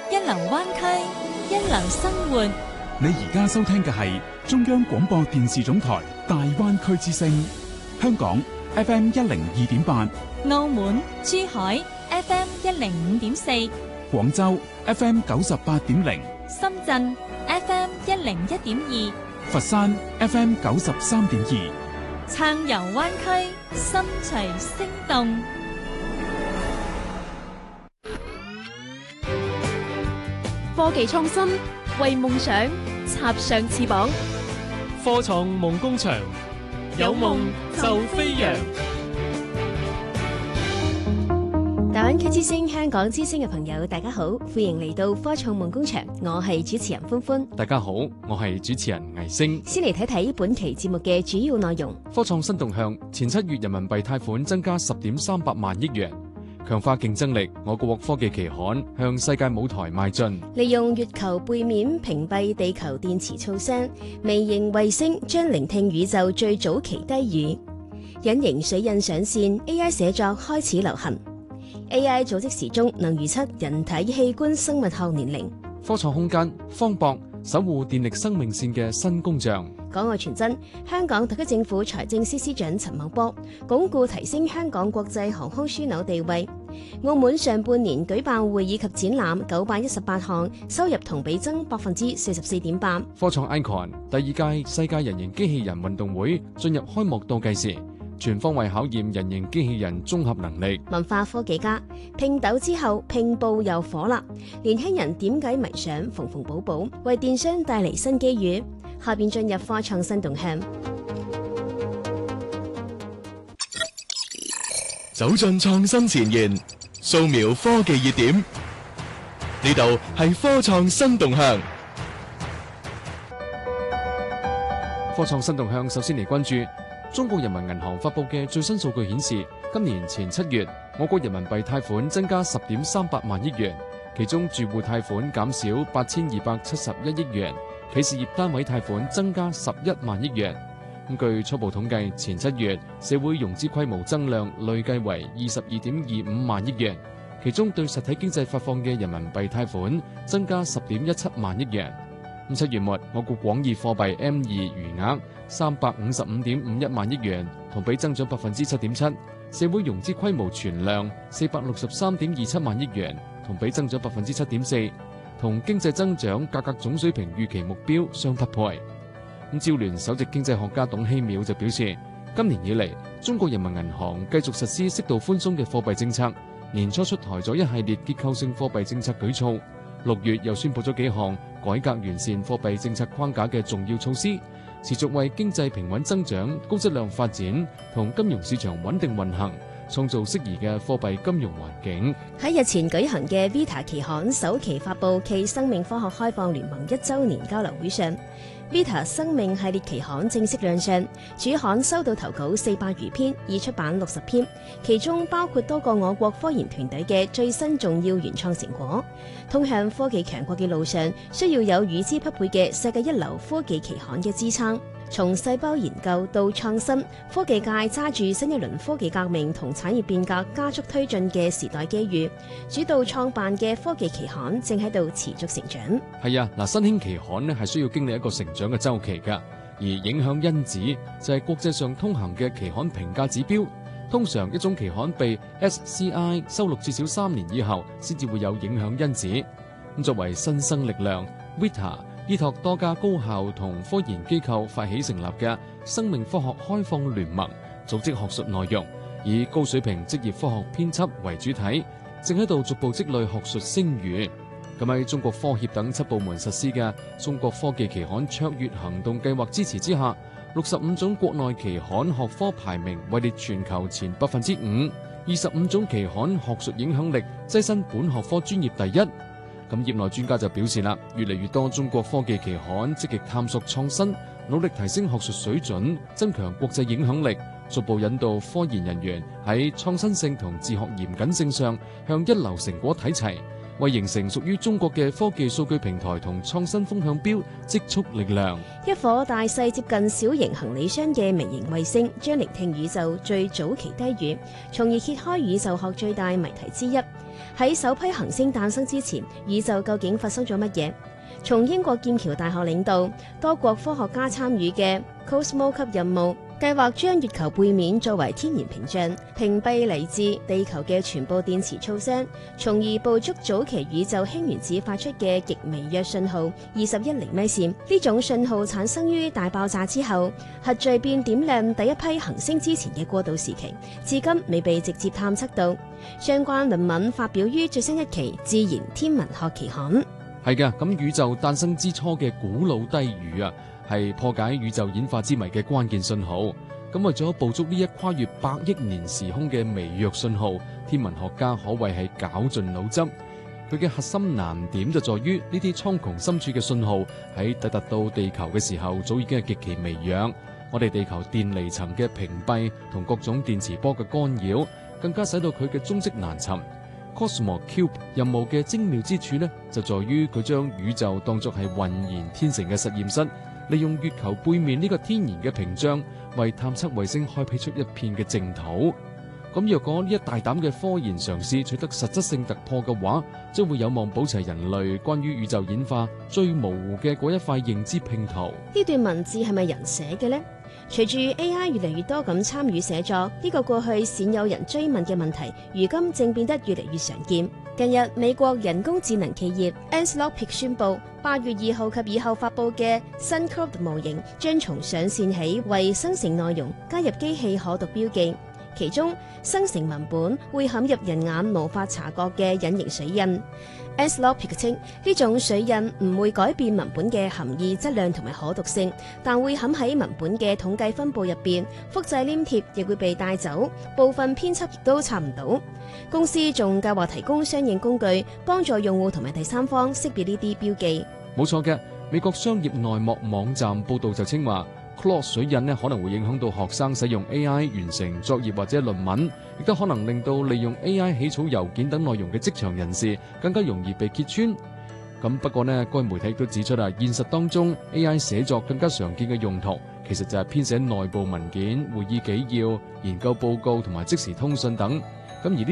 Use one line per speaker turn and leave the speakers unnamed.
一流灣區，一流生活。
你而家收聽嘅係中央廣播電視總台大灣區之聲，香港 FM 102.8，
澳門、珠海 FM 105.4，
廣州 FM 98.0，
深圳 FM 101.2，
佛山 FM 93.2。
暢遊灣區，心隨聲動。
科技創新，為夢想插上翅膀。
科創夢工場，有夢就飛揚。
大灣區之聲、香港之聲嘅朋友，大家好，歡迎嚟到科創夢工場，我係主持人歡歡。
大家好，我係主持人魏星。
先嚟睇睇本期節目嘅主要內容。
科創新動向，前7月人民幣貸款增加10.38萬億元。強化競爭力，我國科技期刊向世界舞台邁進。
利用月球背面屏蔽地球電磁噪聲，微型衛星將聆聽宇宙最早期低語。隱形水印上線 ，AI 寫作開始流行。AI 組織時鐘能預測人體器官生物學年齡。
科創空間，方博守護電力生命線嘅新工匠。
港外傳真，香港特區政府財政司司長陳茂波鞏固提升香港國際航空樞紐地位。澳門上半年舉辦會議及展覽918項，收入同比增44.8%。
科創 Icon 第2屆世界人形機器人運動會進入開幕倒計時，全方位考驗人形機器人綜合能力。
文化科技家拼豆之後，拼布又火啦！年輕人點解迷上縫縫補補，為電商帶嚟新機遇？下邊進入科創新動向，
走進創新前沿，掃描科技熱點。呢度係科創新動向。
科創新動向首先嚟關注中國人民銀行發佈嘅最新數據顯示，今年前7月，我國人民幣貸款增加10.38萬億元，其中住戶貸款減少8271億元。企事業單位貸款增加11萬億元。據初步統計，前7月社會融資規模增量累計為22.25萬億元，其中對實體經濟發放嘅人民幣貸款增加10.17萬億元。7月末，我國廣義貨幣 M2 餘額355.51萬億元，同比增長7.7%。社會融資規模存量463.27萬億元，同比增長7.4%。同經濟增長價格總水平預期目標相匹配。招聯首席經濟學家董希淼就表示，今年以嚟，中國人民銀行繼續實施適度寬鬆嘅貨幣政策，年初出台咗一系列結構性貨幣政策舉措，6月又宣布咗幾項改革完善貨幣政策框架嘅重要措施，持續為經濟平穩增長、高質量發展同金融市場穩定運行創造適宜嘅貨幣金融環境。
喺日前舉行嘅 Vita 期刊首期發佈暨生命科學開放聯盟1週年交流會上， Vita 生命系列期刊正式亮相，主刊收到投稿400餘篇，已出版60篇，其中包括多個我國科研團隊嘅最新重要原創成果。通向科技強國嘅路上，需要有與之匹配嘅世界一流科技期刊嘅支撐。從細胞研究到創新，科技界揸住新一輪科技革命同產業變革加速推進嘅時代機遇，主導創辦嘅科技期刊正喺度持續成長。
係啊，新興期刊呢係需要經歷一個成長嘅週期㗎，而影響因子就係國際上通行嘅期刊評價指標。通常一種期刊被 SCI 收錄至少3年以後，先至會有影響因子。咁作為新生力量 Vita 依託多家高校同科研機構發起成立嘅生命科學開放聯盟，組織學術內容，以高水平職業科學編輯為主體，正喺度逐步積累學術聲譽。咁喺中國科協等7部門實施嘅中國科技期刊卓越行動計劃支持之下，65種國內期刊學科排名位列全球前5%，25種期刊學術影響力躋身本學科專業第一。咁業內專家就表示啦，越嚟越多中國科技期刊積極探索創新，努力提升學術水準，增強國際影響力，逐步引導科研人員喺創新性同自學嚴謹性上向一流成果睇齊，為形成屬於中國嘅科技數據平台同創新風向標積蓄力量。
一顆大細接近小型行李箱嘅微型衛星，將聆聽宇宙最早期低語，從而揭開宇宙學最大謎題之一。 喺首批行星誕生之前，宇宙究竟發生咗乜嘢？從英國劍橋大學領導、多國科學家參與嘅 Cosmo 級任務，計劃將月球背面作為天然屏障，屏蔽嚟自地球嘅全部電磁噪聲，從而捕捉早期宇宙氫原子發出嘅極微弱信號21厘米線。呢種信號產生於大爆炸之後，核聚變點亮第一批行星之前嘅過渡時期，至今未被直接探測到。相關論文發表於最新一期《自然天文學期刊》。
係嘅，咁宇宙誕生之初嘅古老低語啊，係破解宇宙演化之謎嘅關鍵信號。咁為咗捕捉呢一跨越100億年時空嘅微弱信號，天文學家可謂係絞盡腦汁。佢嘅核心難點就在於呢啲蒼穹深處嘅信號喺抵達到地球嘅時候，早已經係極其微弱。我哋地球電離層嘅屏蔽同各種電磁波嘅干擾，更加使到佢嘅蹤跡難尋。Cosmo Cube 任務嘅精妙之處呢，就在於佢將宇宙當作係渾然天成嘅實驗室，利用月球背面呢個天然嘅屏障，為探測衛星開闢出一片嘅淨土。咁若果呢一大膽嘅科研嘗試取得實質性突破嘅話，將會有望保持人類關於宇宙演化最模糊嘅嗰一塊認知拼圖。
呢段文字係咪人寫嘅呢？隨住 AI 越嚟越多咁參與寫作，呢個過去鮮有人追問嘅問題，如今正變得越嚟越常見。近日，美國人工智能企業 Anthropic 宣布，8月2號及以後發佈嘅新 Claude 模型將從上線起為生成內容加入機器可讀標記，其中生成文本會嵌入人眼無法察覺嘅隱形水印。Anthropic 稱呢種水印唔會改變文本嘅含義、質量同埋可讀性，但會嵌喺文本嘅統計分布入邊，複製黏貼亦會被帶走，部分編輯亦都查唔到。公司仲計劃提供相應工具，幫助用戶同埋第三方識別呢啲標記。
冇錯嘅，美國商業內幕網站報道就稱話，Claude 水印可能會影響到學生使用 AI 完成作業或者論文，亦都可能令到利用 AI 起草郵件等內容嘅職場人士更加容易被揭穿。咁不過呢，該媒體亦都指出現實當中 AI 寫作更加常見嘅用途，其實就係編寫內部文件、會議紀要、研究報告同埋即時通訊等。咁而呢